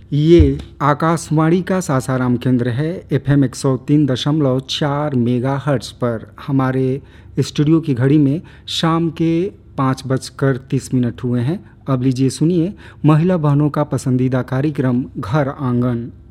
ये आकाशवाणी का सासाराम केंद्र है। एफएम 103.4 मेगाहर्ट्ज़ पर। हमारे स्टूडियो की घड़ी में शाम के 5:30 हुए हैं। अब लीजिए सुनिए महिला बहनों का पसंदीदा कार्यक्रम घर आंगन।